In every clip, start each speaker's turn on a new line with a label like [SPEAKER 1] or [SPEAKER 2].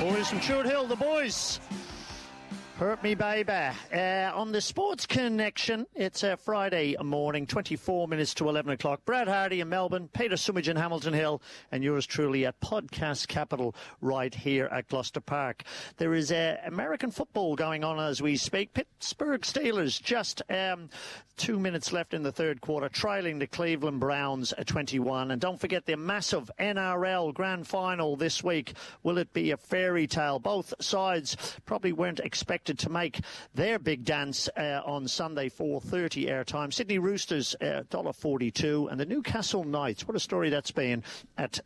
[SPEAKER 1] Boys from Stuart Hill, the boys. Hurt me, baby. On the Sports Connection, it's Friday morning, 24 minutes to 11 o'clock. Brad Hardy in Melbourne, Peter Sumage in Hamilton Hill, and yours truly at Podcast Capital right here at Gloucester Park. There is American football going on as we speak. Pittsburgh Steelers just 2 minutes left in the third quarter, trailing the Cleveland Browns at 21. And don't forget the massive NRL Grand Final this week. Will it be a fairy tale? Both sides probably weren't expected to make their big dance on Sunday, 4:30 airtime. Sydney Roosters, $1.42, and the Newcastle Knights, what a story that's been, at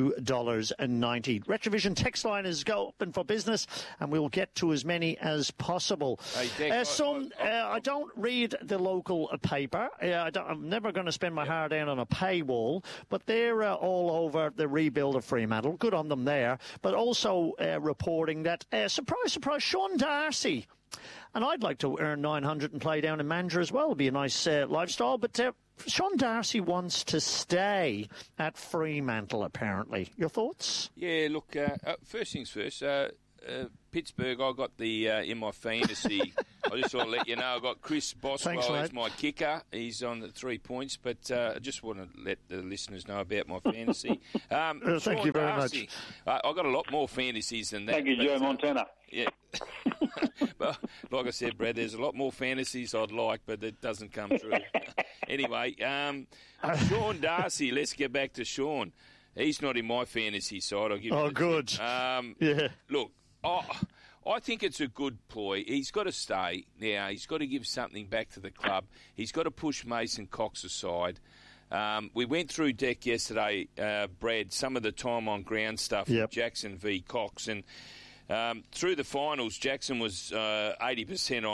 [SPEAKER 1] $2.90. Retrovision text line is open for business, and we'll get to as many as possible.
[SPEAKER 2] Hey, Dick,
[SPEAKER 1] I don't read the local paper. I'm never going to spend my hard earned on a paywall, but they're all over the rebuild of Fremantle. Good on them there. But also reporting that, surprise, surprise, Sean Darcy. And I'd like to earn 900 and play down in Mandurah as well. It'd be a nice lifestyle. But Sean Darcy wants to stay at Fremantle, apparently. Your thoughts?
[SPEAKER 2] Yeah, look, first things first. Pittsburgh, I got the in my fantasy. I just want to let you know I got Chris Boswell as my kicker. He's on the 3 points, but I just want to let the listeners know about my fantasy.
[SPEAKER 1] Thank you very much.
[SPEAKER 2] I got a lot more fantasies than that.
[SPEAKER 3] Thank you, Joe Montana.
[SPEAKER 2] Yeah. But like I said, Brad, there's a lot more fantasies I'd like, but it doesn't come true. Anyway, Sean Darcy, let's get back to Sean. He's not in my fantasy side. I'll give you
[SPEAKER 1] good.
[SPEAKER 2] Yeah. Look, I think it's a good ploy. He's got to stay now. He's got to give something back to the club. He's got to push Mason Cox aside. We went through deck yesterday, Brad, some of the time on ground stuff, Jackson v Cox, and through the finals, Jackson was 80%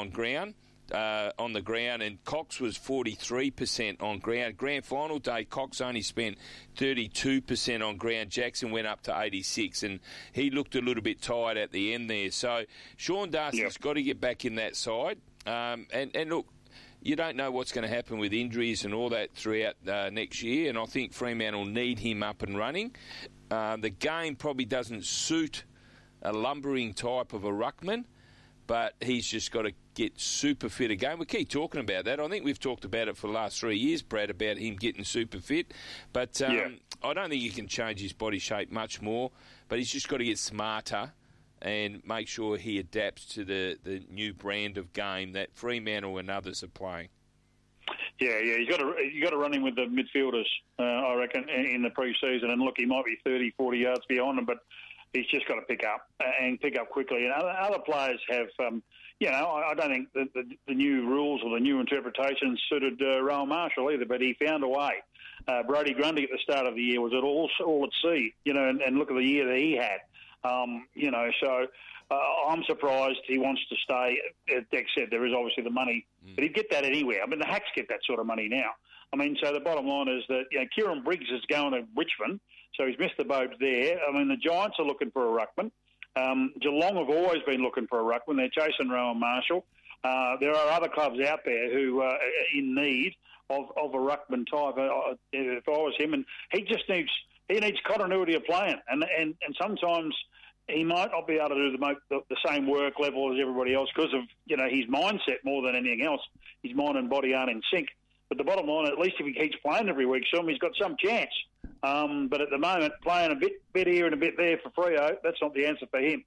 [SPEAKER 2] on the ground, and Cox was 43% on ground. Grand final day, Cox only spent 32% on ground. Jackson went up to 86%, and he looked a little bit tired at the end there. So Sean Darcy's got to get back in that side. And look, you don't know what's going to happen with injuries and all that throughout next year, and I think Fremantle need him up and running. The game probably doesn't suit a lumbering type of a ruckman, but he's just got to get super fit again. We keep talking about that. I think we've talked about it for the last 3 years, Brad, about him getting super fit. But I don't think he can change his body shape much more, but he's just got to get smarter and make sure he adapts to the new brand of game that Fremantle and others are playing.
[SPEAKER 3] Yeah, you got to run him with the midfielders, I reckon, in the pre-season. And look, he might be 30, 40 yards behind them, but he's just got to pick up quickly. And other players have, I don't think the new rules or the new interpretations suited Rowan Marshall either, but he found a way. Brodie Grundy at the start of the year was all at sea, and look at the year that he had. So I'm surprised he wants to stay. As Deck said, there is obviously the money, but he'd get that anywhere. I mean, the Hacks get that sort of money now. I mean, so the bottom line is that Kieran Briggs is going to Richmond, so he's missed the boat there. I mean, the Giants are looking for a ruckman. Geelong have always been looking for a ruckman. They're chasing Rowan Marshall. There are other clubs out there who are in need of a ruckman type. If I was him, and he needs continuity of playing, and sometimes he might not be able to do the same work level as everybody else because of his mindset more than anything else. His mind and body aren't in sync. But the bottom line, at least if he keeps playing every week, he's got some chance. But at the moment, playing a bit here and a bit there for Freo, that's not the answer for him.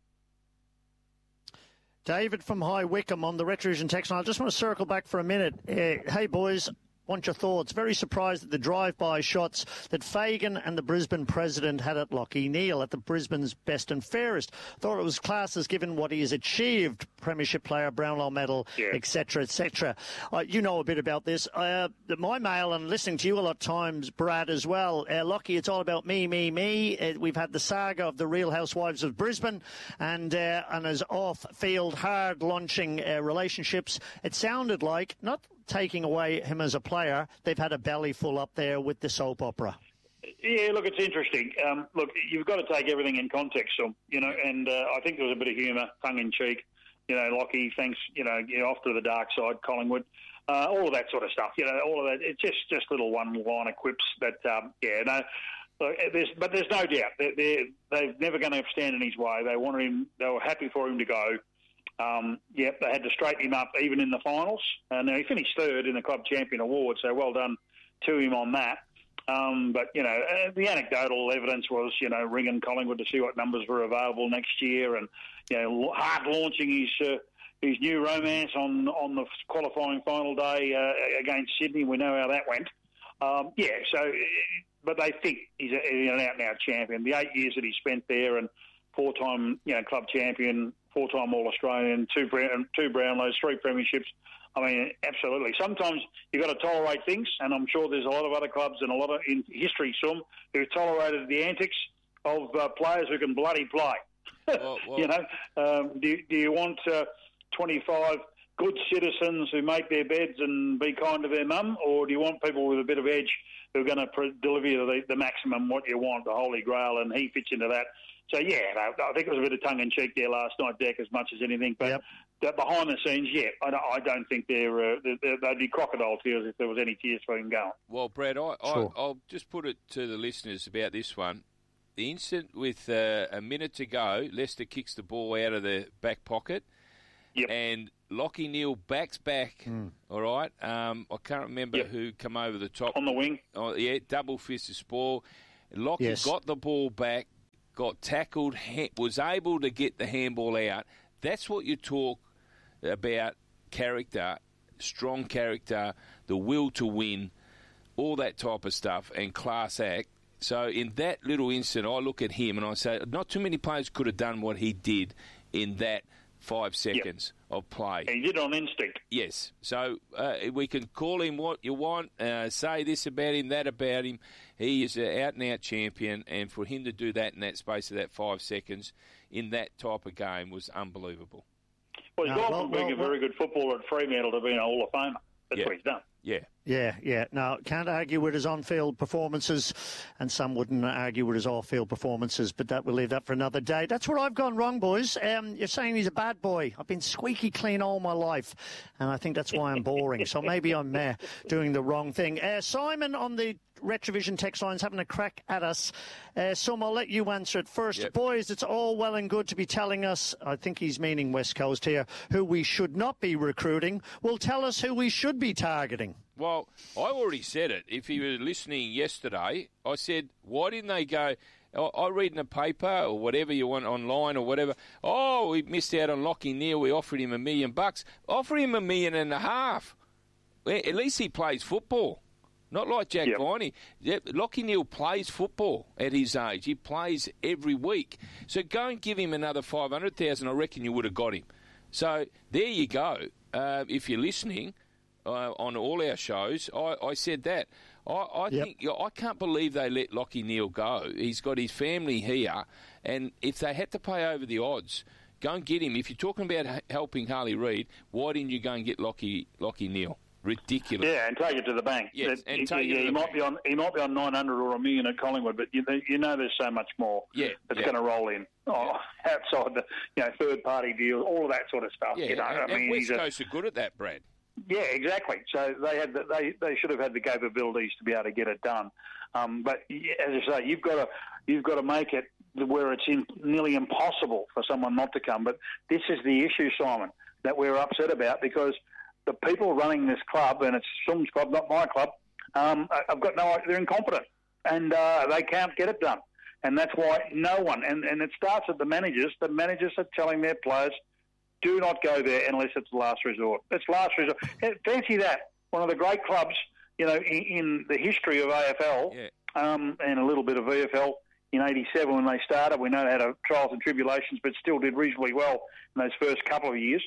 [SPEAKER 1] David from High Wycombe on the Retrovision text. I just want to circle back for a minute. Hey, boys. Want your thoughts? Very surprised at the drive-by shots that Fagan and the Brisbane president had at Lachie Neale at the Brisbane's best and fairest. Thought it was classes given what he has achieved, premiership player, Brownlow medal, etc., etc. You know a bit about this. My mail, and listening to you a lot of times, Brad, as well. Lachie, it's all about me. We've had the saga of the Real Housewives of Brisbane and his off-field, hard-launching relationships. It sounded like, not taking away him as a player, they've had a belly full up there with the soap opera.
[SPEAKER 3] Yeah, look, it's interesting. Look, you've got to take everything in context, and I think there was a bit of humour, tongue-in-cheek. Lachie, thanks, off to the dark side, Collingwood. All of that sort of stuff, all of that. It's just little one-liner quips that, But there's no doubt they're never going to stand in his way. They wanted him. They were happy for him to go. They had to straighten him up even in the finals. Now he finished third in the Club Champion Award, so well done to him on that. But the anecdotal evidence was, ringing Collingwood to see what numbers were available next year, and hard launching his new romance on the qualifying final day against Sydney. We know how that went. But they think he's an out-and-out champion. The 8 years that he spent there, and four-time club champion, four-time All-Australian, two Brownlows, 3 premierships. I mean, absolutely. Sometimes you've got to tolerate things, and I'm sure there's a lot of other clubs and a lot of in history, some who've tolerated the antics of players who can bloody play. Do you want 25 good citizens who make their beds and be kind to their mum, or do you want people with a bit of edge who are going to deliver you the maximum what you want, the holy grail, and he fits into that? So, I think it was a bit of tongue-in-cheek there last night, Deck, as much as anything. But behind the scenes, I don't think they'd be crocodile tears if there was any tears for him going.
[SPEAKER 2] Well, Brad, I'll just put it to the listeners about this one. The instant with a minute to go, Leicester kicks the ball out of the back pocket.
[SPEAKER 3] Yep.
[SPEAKER 2] And Lachie Neale backs back, all right? I can't remember who come over the top.
[SPEAKER 3] On the wing.
[SPEAKER 2] Oh, yeah, double-fisted spoil. Lachie got the ball back, got tackled, was able to get the handball out. That's what you talk about, character, strong character, the will to win, all that type of stuff, and class act. So in that little instant, I look at him and I say, not too many players could have done what he did in that 5 seconds of play.
[SPEAKER 3] He did on instinct.
[SPEAKER 2] Yes. So we can call him what you want, say this about him, that about him. He is an out-and-out champion, and for him to do that in that space of that 5 seconds in that type of game was unbelievable.
[SPEAKER 3] Well, he's gone from being a very good footballer at Fremantle to being a Hall of Famer. That's what he's done.
[SPEAKER 1] Yeah. No, can't argue with his on-field performances, and some wouldn't argue with his off-field performances, but we'll leave that for another day. That's where I've gone wrong, boys. You're saying he's a bad boy. I've been squeaky clean all my life, and I think that's why I'm boring. So maybe I'm doing the wrong thing. Simon on the Retrovision text line's having a crack at us. Some, I'll let you answer it first. Yep. Boys, it's all well and good to be telling us, I think he's meaning West Coast here, who we should not be recruiting. Well, tell us who we should be targeting.
[SPEAKER 2] Well, I already said it. If you were listening yesterday, I said, why didn't they go, I read in a paper or whatever you want online or whatever, we missed out on Lachie Neale, we offered him $1 million. Offer him $1.5 million. At least he plays football. Not like Jack Viney. Lachie Neale plays football at his age. He plays every week. So go and give him another $500,000. I reckon you would have got him. So there you go. If you're listening on all our shows, I said that. I think I can't believe they let Lachie Neale go. He's got his family here, and if they had to pay over the odds, go and get him. If you're talking about helping Harley Reid, why didn't you go and get Lachie Neale? Ridiculous.
[SPEAKER 3] Yeah, and take it to the bank.
[SPEAKER 2] Yes,
[SPEAKER 3] he might be on 900 or $1 million at Collingwood, but you know there's so much more that's going to roll in outside the third party deals, all of that sort of stuff.
[SPEAKER 2] Yeah, and West Coast are good at that, Brad.
[SPEAKER 3] Yeah, exactly. So they should have had the capabilities to be able to get it done. But as I say, you've got to make it where it's nearly impossible for someone not to come. But this is the issue, Simon, that we're upset about, because the people running this club, and it's Sum's club, not my club, they're incompetent, and they can't get it done. And that's why no one, and it starts at the managers. The managers are telling their players, do not go there unless it's last resort. It's last resort. Fancy that. One of the great clubs, in the history of AFL, and a little bit of VFL in '87 when they started. We know they had trials and tribulations, but still did reasonably well in those first couple of years.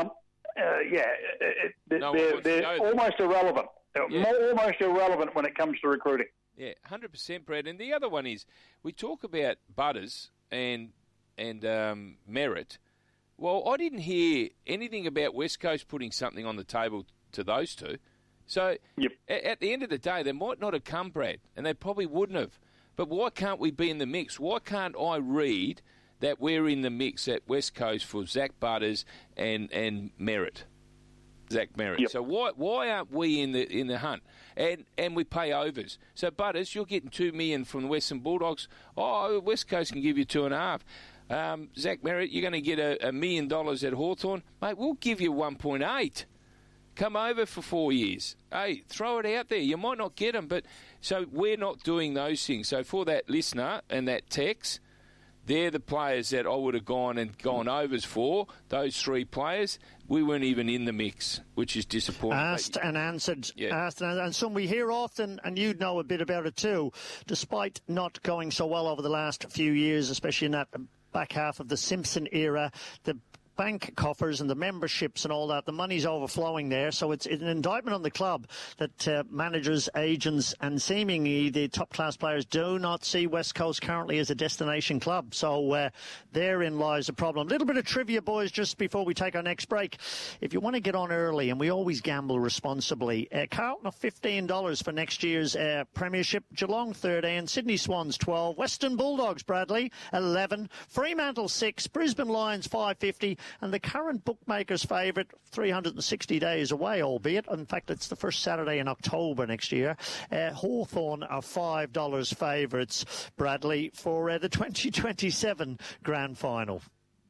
[SPEAKER 3] They're almost irrelevant. Almost irrelevant when it comes to recruiting.
[SPEAKER 2] Yeah, 100%, Brad. And the other one is, we talk about Butters and Merritt. Well, I didn't hear anything about West Coast putting something on the table to those two. So at the end of the day, they might not have come, Brad, and they probably wouldn't have. But why can't we be in the mix? Why can't I read that we're in the mix at West Coast for Zach Butters and Merritt? Zach Merritt.
[SPEAKER 3] Yep.
[SPEAKER 2] So why aren't we in the hunt? And we pay overs. So Butters, you're getting $2 million from the Western Bulldogs. Oh, West Coast can give you 2.5. Zach Merritt, you're going to get $1 million at Hawthorn, mate. We'll give you 1.8. Come over for 4 years. Hey, throw it out there. You might not get them, but so we're not doing those things. So for that listener and that text, they're the players that I would have gone overs for. Those three players, we weren't even in the mix, which is disappointing.
[SPEAKER 1] Asked and answered.
[SPEAKER 2] Yeah.
[SPEAKER 1] Asked and some we hear often, and you'd know a bit about it too, despite not going so well over the last few years, especially in that back half of the Simpson era, the bank coffers and the memberships and all that, the money's overflowing there. So it's an indictment on the club that managers, agents and seemingly the top-class players do not see West Coast currently as a destination club. So therein lies a problem. A little bit of trivia, boys, just before we take our next break. If you want to get on early, and we always gamble responsibly, Carlton are $15 for next year's Premiership, Geelong 13, Sydney Swans 12, Western Bulldogs, Bradley 11, Fremantle 6, Brisbane Lions $5.50, and the current bookmaker's favourite, 360 days away, albeit. In fact, it's the first Saturday in October next year. Hawthorn are $5 favourites, Bradley, for the 2027 Grand Final.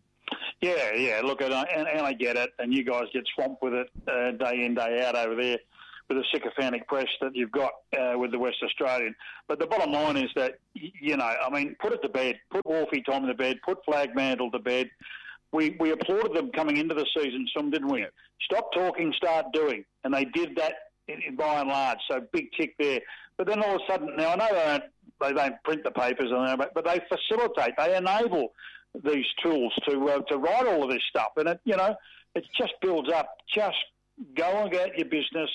[SPEAKER 3] Yeah. Look, and I get it, and you guys get swamped with it day in, day out over there with the sycophantic press that you've got with the West Australian. But the bottom line is that, put it to bed. Put Wolfie Tom to bed. Put Flagmantle to bed. We applauded them coming into the season, some didn't we? Stop talking, start doing. And they did that by and large, so big tick there. But then all of a sudden, now I know they don't print the papers, but they facilitate, they enable these tools to write all of this stuff. And it just builds up. Just go and get your business,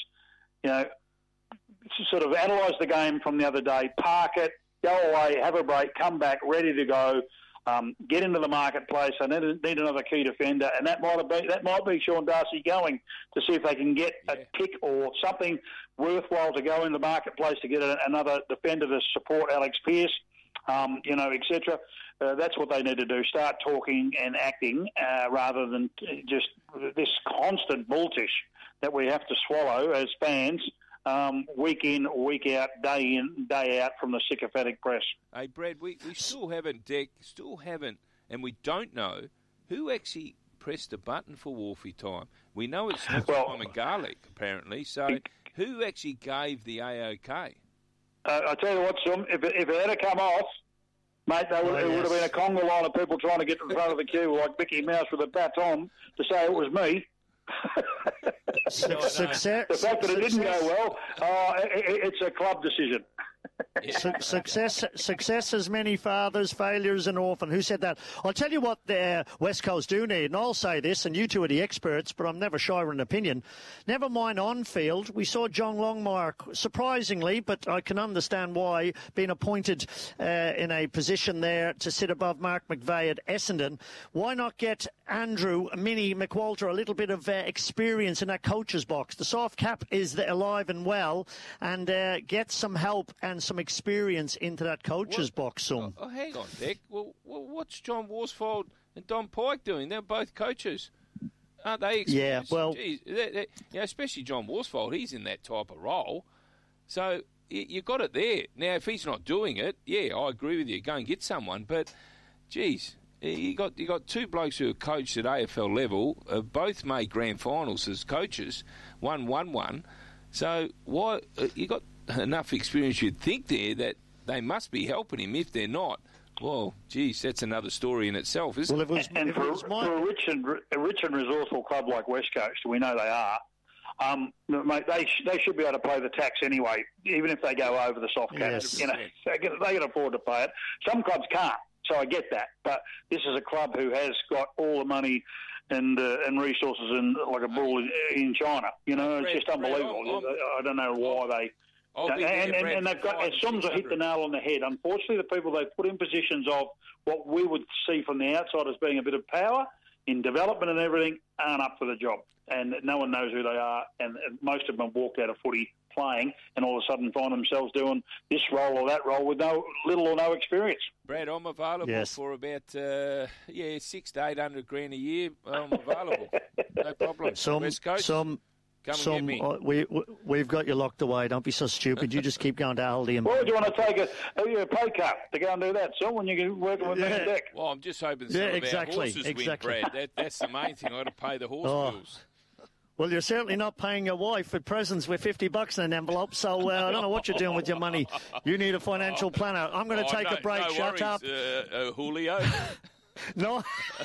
[SPEAKER 3] sort of analyse the game from the other day, park it, go away, have a break, come back, ready to go. Get into the marketplace. I need another key defender, and that might be Sean Darcy going to see if they can get a pick or something worthwhile to go in the marketplace to get another defender to support Alex Pearce, etc. That's what they need to do. Start talking and acting rather than just this constant bulltish that we have to swallow as fans. Week in, week out, day in, day out from the sycophantic press.
[SPEAKER 2] Hey, Brad, we still haven't, and we don't know who actually pressed the button for Wolfie Time. We know it's not Simon Garlick, apparently. So who actually gave the AOK? I
[SPEAKER 3] tell you what, if it had come off, mate, it would have been a conga line of people trying to get in front of the queue like Mickey Mouse with a baton to say it was me.
[SPEAKER 1] Success.
[SPEAKER 3] The fact that it didn't go well, it's a club decision.
[SPEAKER 1] Success has many fathers, failures an orphan. Who said that? I'll tell you what the West Coast do need, and I'll say this, and you two are the experts, but I'm never shy of an opinion. Never mind on field. We saw John Longmire, surprisingly, but I can understand why, being appointed in a position there to sit above Mark McVeigh at Essendon. Why not get Andrew Minnie McWalter a little bit of experience in that coach's box? The soft cap is alive and well, and get some help and some experience into that coach's box soon.
[SPEAKER 2] Oh, hang on, Dick. Well, what's John Worsfold and Don Pike doing? They're both coaches. Aren't they experienced?
[SPEAKER 1] Yeah, well...
[SPEAKER 2] Jeez, especially John Worsfold, he's in that type of role. So you got it there. Now, if he's not doing it, I agree with you. Go and get someone. But, geez, you got two blokes who are coached at AFL level, both made grand finals as coaches, one won one. So why you got enough experience, you'd think, there that they must be helping him. If they're not, well, geez, that's another story in itself, isn't it?
[SPEAKER 3] For a rich and resourceful club like West Coast, we know they are. Mate, they should be able to pay the tax anyway, even if they go over the soft cap.
[SPEAKER 1] Yes.
[SPEAKER 3] They can afford to pay it. Some clubs can't, so I get that. But this is a club who has got all the money and resources like a bull in China. It's just unbelievable. I don't know why they. And they've got, as Sumser hit the nail on the head. Unfortunately, the people they've put in positions of what we would see from the outside as being a bit of power in development and everything aren't up for the job. And no one knows who they are. And most of them have walked out of footy playing and all of a sudden find themselves doing this role or that role with little or no experience.
[SPEAKER 2] Brad, I'm available for about, $600 to $800 grand a year. I'm available. No problem.
[SPEAKER 1] Some
[SPEAKER 2] Come and get me.
[SPEAKER 1] We've got you locked away. Don't be so stupid. You just keep going to Aldi. And...
[SPEAKER 3] Well, do you want to take a pay cut to go and do that, son, when you're working with me on deck?
[SPEAKER 2] Well, I'm just hoping some of our horses win, Brad. That's the main thing. I've got to pay the horse bills.
[SPEAKER 1] Well, you're certainly not paying your wife with presents with $50 in an envelope, so I don't know what you're doing with your money. You need a financial planner. I'm going to take a break. Shut up.
[SPEAKER 2] Julio.
[SPEAKER 1] No.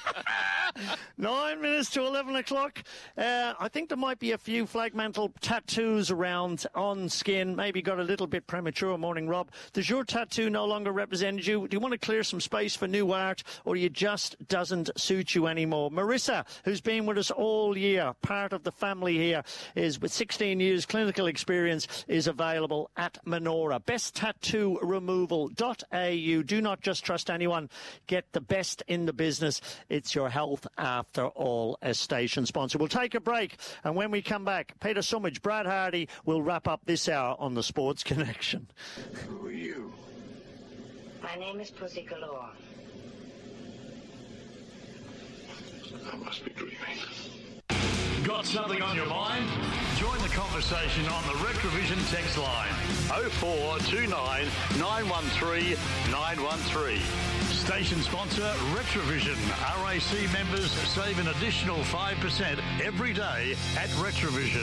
[SPEAKER 1] 9 minutes to 11 o'clock. I think there might be a few flagmantle tattoos around on skin. Maybe got a little bit premature. Morning, Rob. Does your tattoo no longer represent you? Do you want to clear some space for new art, or it just doesn't suit you anymore? Marissa, who's been with us all year, part of the family here, is with 16 years clinical experience, is available at Menora. BestTattooRemoval.au. Do not just trust anyone. Get the best in the business. It's your health after all, a station sponsor. We'll take a break, and when we come back, Peter Sumich, Brad Hardy will wrap up this hour on the Sports Connection.
[SPEAKER 4] Who are you?
[SPEAKER 5] My name is Pussy Galore.
[SPEAKER 4] I must be dreaming.
[SPEAKER 6] Got something on your mind? Join the conversation on the Retrovision text line 0429 913 913. Station sponsor Retrovision. RAC members save an additional 5% every day at Retrovision.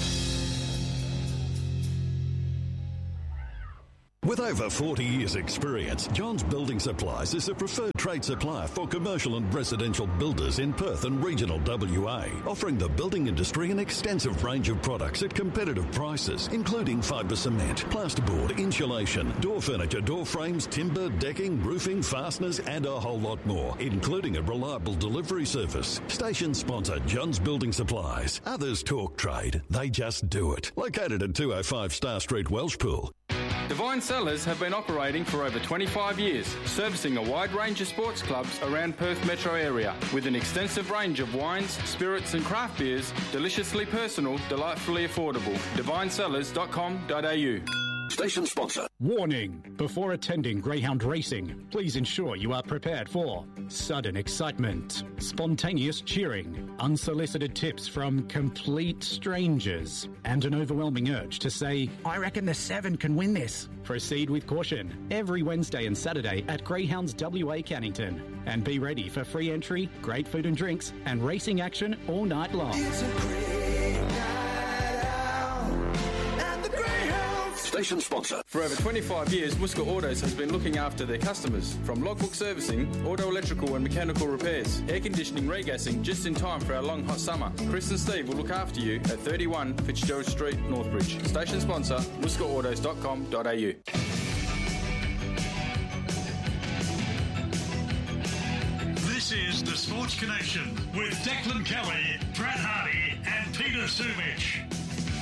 [SPEAKER 7] With over 40 years' experience, John's Building Supplies is a preferred trade supplier for commercial and residential builders in Perth and regional WA, offering the building industry an extensive range of products at competitive prices, including fibre cement, plasterboard, insulation, door furniture, door frames, timber, decking, roofing, fasteners, and a whole lot more, including a reliable delivery service. Station sponsor John's Building Supplies. Others talk trade, they just do it. Located at 205 Star Street, Welshpool.
[SPEAKER 8] Divine Cellars have been operating for over 25 years, servicing a wide range of sports clubs around Perth metro area, with an extensive range of wines, spirits and craft beers, deliciously personal, delightfully affordable. DivineCellars.com.au.
[SPEAKER 7] Station sponsor.
[SPEAKER 9] Warning. Before attending greyhound racing, please ensure you are prepared for sudden excitement, spontaneous cheering, unsolicited tips from complete strangers, and an overwhelming urge to say, I reckon the 7 can win this. Proceed with caution every Wednesday and Saturday at Greyhounds WA Cannington. And be ready for free entry, great food and drinks, and racing action all night long.
[SPEAKER 4] It's a great night out at the Greyhounds.
[SPEAKER 7] Station sponsor.
[SPEAKER 8] For over 25 years, Muska Autos has been looking after their customers. From logbook servicing, auto electrical and mechanical repairs, air conditioning, regassing, just in time for our long hot summer. Chris and Steve will look after you at 31 Fitzgerald Street, Northbridge. Station sponsor, muskaautos.com.au.
[SPEAKER 6] This is the Sports Connection with Declan Kelly, Brad Hardy and Peter Sumich.